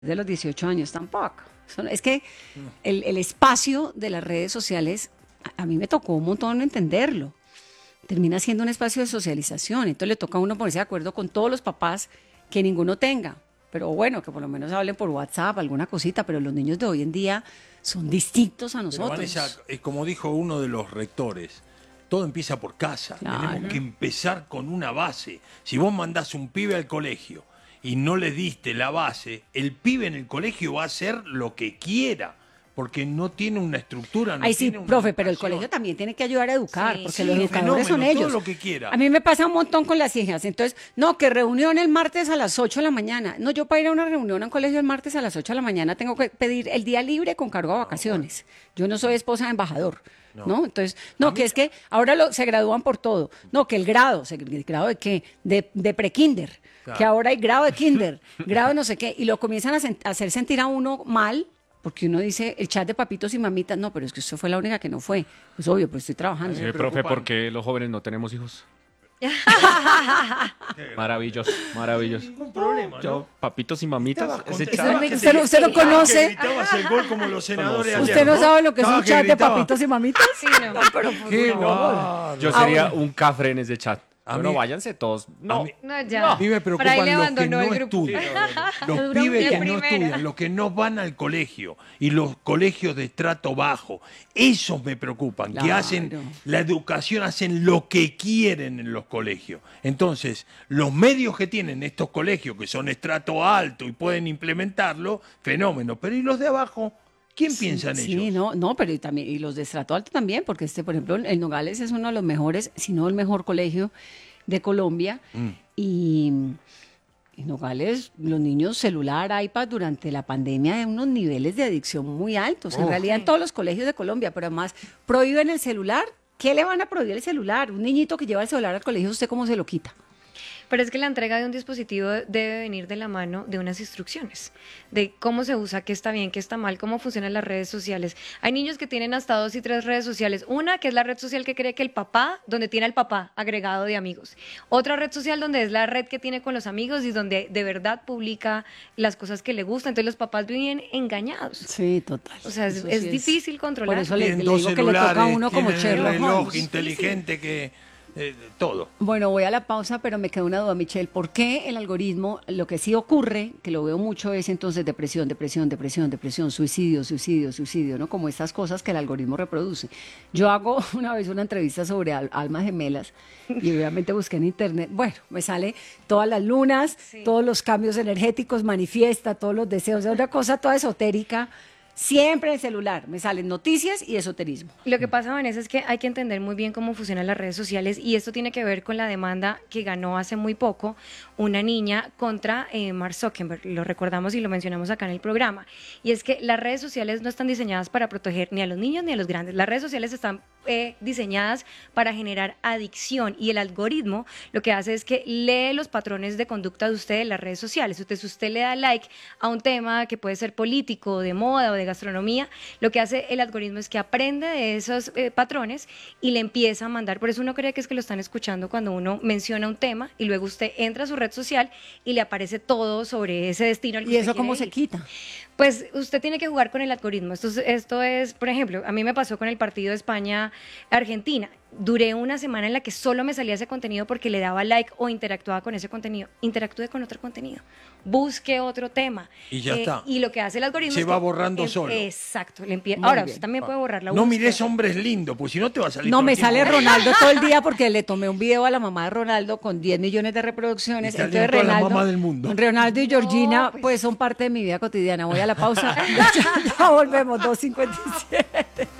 de los 18 años tampoco. Es que el espacio de las redes sociales, a mí me tocó un montón entenderlo. Termina siendo un espacio de socialización, entonces le toca a uno ponerse de acuerdo con todos los papás que ninguno tenga. Pero bueno, que por lo menos hablen por WhatsApp, alguna cosita, pero los niños de hoy en día son distintos a nosotros. Pero Vanessa, como dijo uno de los rectores, todo empieza por casa. Claro. Tenemos que empezar con una base. Si vos mandás un pibe al colegio y no le diste la base, el pibe en el colegio va a hacer lo que quiera, porque no tiene una estructura. No Ay, sí, tiene una profe, pero el educación. colegio también tiene que ayudar a educar, Sí, porque sí, los educadores son fenómeno, ellos. todo lo que quiera. A mí me pasa un montón con las hijas. Entonces, no, que reunión el martes a las 8 de la mañana. No, yo para ir a una reunión a un colegio el martes a las 8 de la mañana tengo que pedir el día libre con cargo a vacaciones. Yo no soy esposa de embajador. ¿No? Entonces, no, que es que ahora se gradúan por todo. No, que el grado de qué? De prekinder. Claro. Que ahora hay grado de kinder, grado de no sé qué. Y lo comienzan a hacer sentir a uno mal. Porque uno dice, el chat de papitos y mamitas, no, pero es que usted fue la única que no fue. Pues obvio, pues estoy trabajando. Sí, Profe, preocupante. ¿por qué los jóvenes no tenemos hijos? Maravilloso, maravilloso. Ningún problema, ¿no? Yo, papitos y mamitas, Estabas ese contento. chat. Usted no conoce. Que gritabas el gol como los senadores ayer, ¿Usted no sabe lo que es un Estaba chat de gritaba. papitos y mamitas? Sí, no. Pero por Qué favor. bárbaro. Yo sería un cafre en ese chat. A Bueno, mí- váyanse todos. No, No, ya. A mí me Por ahí preocupan le los que abandonó no el grupo. estudian, Duró los un pibes día que no primera. estudian, los que no van al colegio y los colegios de estrato bajo. Esos me preocupan, que Claro. hacen la educación, hacen lo que quieren en los colegios. Entonces, los medios que tienen estos colegios, que son estrato alto y pueden implementarlo, fenómeno. Pero ¿y los de abajo? ¿Quién piensa en Sí, ellos? no, pero también, y los de estrato alto también, porque por ejemplo, el Nogales es uno de los mejores, si no el mejor colegio de Colombia. Y Nogales, los niños celular, iPad durante la pandemia de unos niveles de adicción muy altos. En realidad en todos los colegios de Colombia, pero además prohíben el celular. ¿Qué le van a prohibir el celular? Un niñito que lleva el celular al colegio, ¿usted cómo se lo quita? Pero es que la entrega de un dispositivo debe venir de la mano de unas instrucciones, de cómo se usa, qué está bien, qué está mal, cómo funcionan las redes sociales. Hay niños que tienen hasta 2 y 3 redes sociales. Una que es la red social que cree que el papá, donde tiene al papá agregado de amigos. Otra red social donde es la red que tiene con los amigos y donde de verdad publica las cosas que le gustan. Entonces los papás viven engañados. Sí, total. O sea, Eso es sí difícil controlar. Por eso le Tienen digo dos que le toca a celulares, uno como tienen el Sherlock reloj Holmes. inteligente que... todo. Bueno, voy a la pausa, pero me queda una duda, Michelle. ¿Por qué el algoritmo, lo que sí ocurre, que lo veo mucho, es entonces depresión, suicidio, ¿no? Como estas cosas que el algoritmo reproduce. Yo hago una vez una entrevista sobre almas gemelas y obviamente busqué en internet. Bueno, me sale todas las lunas, todos los cambios energéticos, manifiesta todos los deseos, es una cosa toda esotérica. Siempre en el celular me salen noticias y esoterismo. Lo que pasa, Vanessa, es que hay que entender muy bien cómo funcionan las redes sociales y esto tiene que ver con la demanda que ganó hace muy poco una niña contra Mark Zuckerberg. Lo recordamos y lo mencionamos acá en el programa. Y es que las redes sociales no están diseñadas para proteger ni a los niños ni a los grandes. Las redes sociales están diseñadas para generar adicción y el algoritmo lo que hace es que lee los patrones de conducta de usted en las redes sociales. Si usted le da like a un tema que puede ser político, de moda o de gastronomía, lo que hace el algoritmo es que aprende de esos patrones y le empieza a mandar. Por eso uno cree que es que lo están escuchando cuando uno menciona un tema y luego usted entra a su red social y le aparece todo sobre ese destino al que ¿Y usted eso cómo quiere se ir. quita? Pues usted tiene que jugar con el algoritmo. Esto es, por ejemplo, a mí me pasó con el partido de España-Argentina. Duré una semana en la que solo me salía ese contenido porque le daba like o interactuaba con ese contenido. Interactúe con otro contenido. Busque otro tema. Y ya está. Y lo que hace el algoritmo Se es va que borrando solo. Exacto. Muy Ahora, bien. usted también puede borrar la No búsqueda. mires hombres lindos, pues si no te va a salir No, todo me el tiempo. sale Ronaldo todo el día porque le tomé un video a la mamá de Ronaldo con 10 millones de reproducciones. Y salieron todas las mamás del mundo. Ronaldo y Georgina, pues. pues son parte de mi vida cotidiana. Voy a la pausa. Ya volvemos, 2:57.